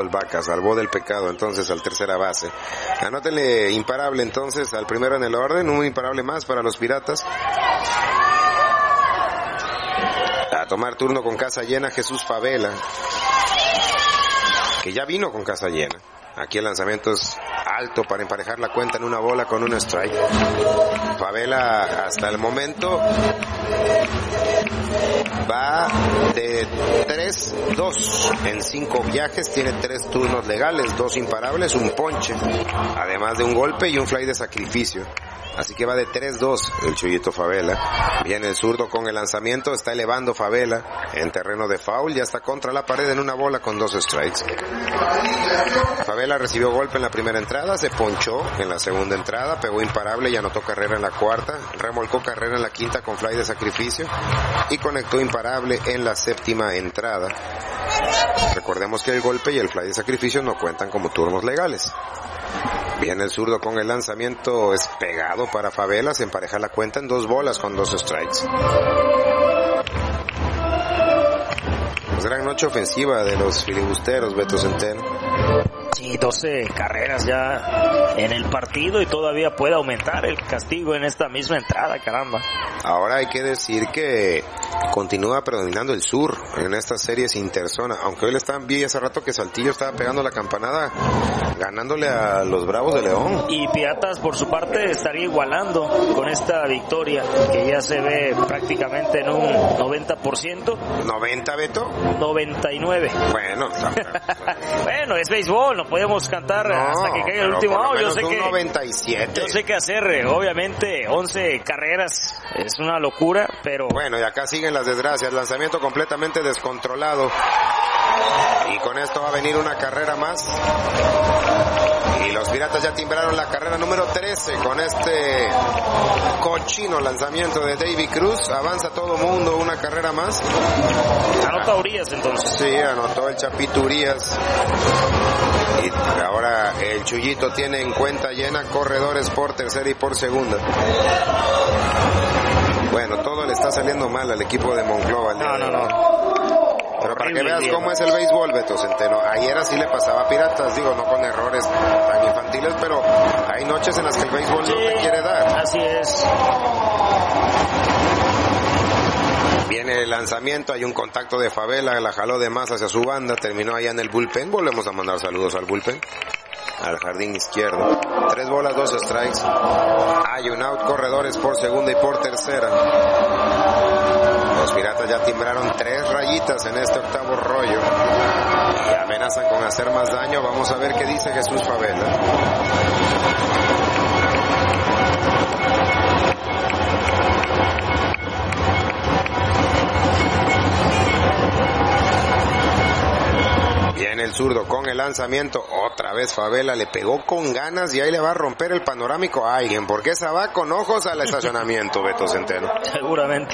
Vaca, salvó del pecado entonces al tercera base. Anótenle imparable entonces al primero en el orden, un imparable más para los Piratas. A tomar turno con casa llena Jesús Favela, que ya vino con casa llena. Aquí el lanzamiento es alto para emparejar la cuenta en una bola con un strike. Favela hasta el momento va de 3-2 en 5 viajes, tiene 3 turnos legales, 2 imparables, un ponche, además de un golpe y un fly de sacrificio. Así que va de 3-2 el Chuyito Favela. Viene el zurdo con el lanzamiento, está elevando Favela en terreno de foul, ya está contra la pared en una bola con 2 strikes. Favela recibió golpe en la primera entrada, se ponchó en la segunda entrada, pegó imparable y anotó carrera en la cuarta, remolcó carrera en la quinta con fly de sacrificio y conectó imparable en la séptima entrada. Recordemos que el golpe y el fly de sacrificio no cuentan como turnos legales. Viene el zurdo con el lanzamiento, es pegado para Favela, se empareja la cuenta en 2 bolas con 2 strikes. Pues gran noche ofensiva de los filibusteros, Beto Centeno. Sí, 12 carreras ya en el partido y todavía puede aumentar el castigo en esta misma entrada, caramba. Ahora hay que decir que continúa predominando el sur en estas series interzona, aunque hoy vi hace rato que Saltillo estaba pegando la campanada, ganándole a los Bravos de León. Y Piratas por su parte estaría igualando con esta victoria, que ya se ve prácticamente en un 90%. ¿90, Beto? 99. Bueno, bueno, es béisbol, no podemos cantar hasta que caiga el último out. Yo sé que 97. Yo sé que hacer, obviamente, 11 carreras es una locura, pero... Bueno, y acá siguen las desgracias, lanzamiento completamente descontrolado. Y con esto va a venir una carrera más. Y los Piratas ya timbraron la carrera número 13 con este cochino lanzamiento de David Cruz. Avanza todo mundo, una carrera más. Anota Urias entonces. Sí, anotó el Chapito Urias. Y ahora el Chuyito tiene en cuenta llena corredores por tercera y por segunda. Bueno, todo le está saliendo mal al equipo de Monclova. No. Pero para que veas cómo es el béisbol, Beto Centeno, ayer así le pasaba a Piratas, digo, no con errores tan infantiles, pero hay noches en las que el béisbol no te quiere dar. Así es. Viene el lanzamiento, hay un contacto de Favela, la jaló de más hacia su banda, terminó allá en el bullpen, volvemos a mandar saludos al bullpen, al jardín izquierdo. 3 bolas, 2 strikes, hay un out, corredores por segunda y por tercera. Los Piratas ya timbraron 3 rayitas en este octavo rollo y amenazan con hacer más daño. Vamos a ver qué dice Jesús Favela. Viene el zurdo con el lanzamiento, otra vez Favela le pegó con ganas y ahí le va a romper el panorámico a alguien, porque esa va con ojos al estacionamiento, Beto Centeno. Seguramente.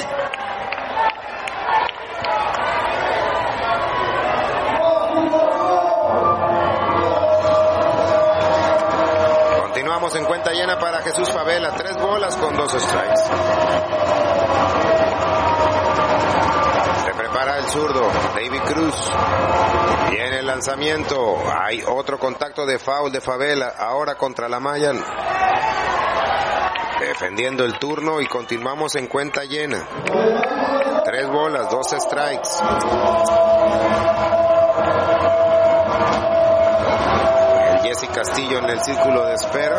Continuamos en cuenta llena para Jesús Favela, 3 bolas con 2 strikes. Se prepara el zurdo, David Cruz. Viene el lanzamiento, hay otro contacto de foul de Favela, ahora contra la malla. Defendiendo el turno y continuamos en cuenta llena. 3 bolas, 2 strikes. El Jesse Castillo en el círculo de espera.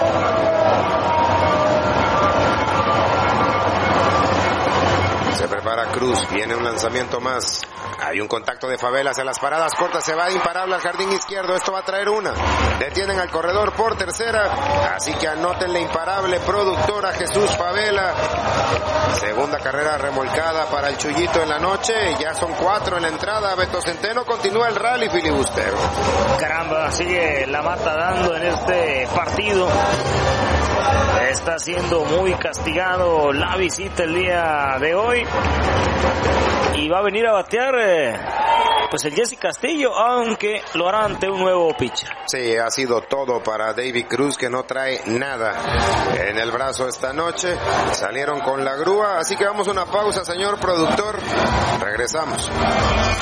Se prepara Cruz, viene un lanzamiento más. Hay un contacto de Favela hacia las paradas cortas, se va imparable al jardín izquierdo, esto va a traer una. Detienen al corredor por tercera, así que anótenle imparable, productor a Jesús Favela. Segunda carrera remolcada para el Chuyito en la noche, ya son 4 en la entrada. Beto Centeno, continúa el rally filibustero. Caramba, sigue la mata dando en este partido. Está siendo muy castigado la visita el día de hoy. Y va a venir a batear pues el Jesse Castillo, aunque lo hará ante un nuevo pitcher. Sí, ha sido todo para David Cruz, que no trae nada en el brazo esta noche. Salieron con la grúa, así que vamos a una pausa, señor productor. Regresamos.